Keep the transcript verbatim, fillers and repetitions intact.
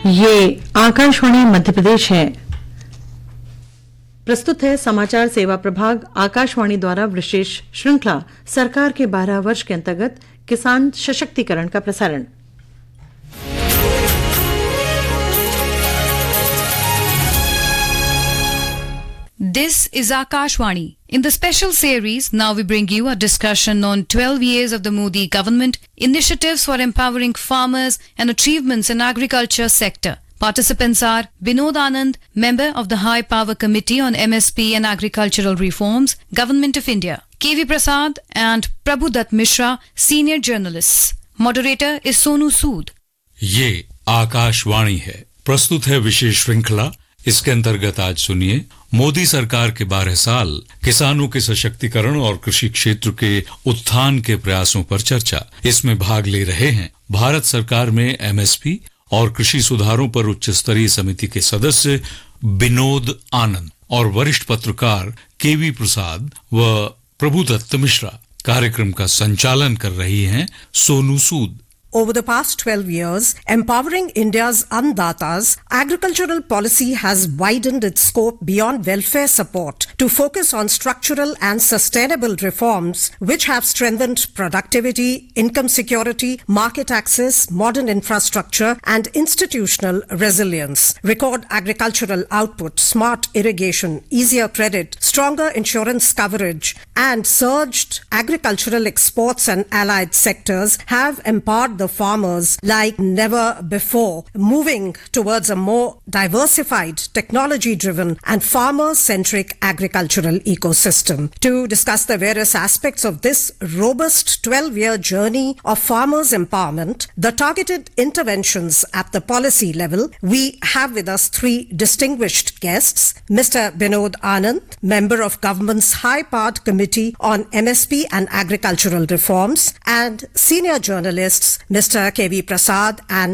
ये आकाशवाणी मध्य प्रदेश है। प्रस्तुत है समाचार सेवा प्रभाग आकाशवाणी द्वारा विशेष श्रृंखला सरकार के बारह वर्ष के अंतर्गत किसान सशक्तिकरण का प्रसारण। This is Akashwani. In the special series, now we bring you a discussion on twelve years of the Modi government, initiatives for empowering farmers and achievements in agriculture sector. Participants are Binod Anand, member of the High Power Committee on M S P and Agricultural Reforms, Government of India, K V Prasad and Prabhudat Mishra, senior journalists. Moderator is Sonu Sood. ये आकाशवाणी है। प्रस्तुत है विशेष श्रृंखला। इसके अंतर्गत आज सुनिए मोदी सरकार के बारह साल, किसानों के सशक्तिकरण और कृषि क्षेत्र के उत्थान के प्रयासों पर चर्चा। इसमें भाग ले रहे हैं भारत सरकार में एम एस पी और कृषि सुधारों पर उच्च स्तरीय समिति के सदस्य विनोद आनंद और वरिष्ठ पत्रकार के वी प्रसाद व प्रभुदत्त मिश्रा। कार्यक्रम का संचालन कर रही हैं Sonu Sood. Over the past twelve years, empowering India's Andatas, agricultural policy has widened its scope beyond welfare support to focus on structural and sustainable reforms which have strengthened productivity, income security, market access, modern infrastructure and institutional resilience. Record agricultural output, smart irrigation, easier credit, stronger insurance coverage and surged agricultural exports and allied sectors have empowered the The farmers like never before, moving towards a more diversified, technology-driven and farmer-centric agricultural ecosystem. To discuss the various aspects of this robust twelve-year journey of farmers' empowerment, the targeted interventions at the policy level, we have with us three distinguished guests. Mister Binod Anand, member of government's high-powered committee on M S P and agricultural reforms, and senior journalists Mister K V Prasad and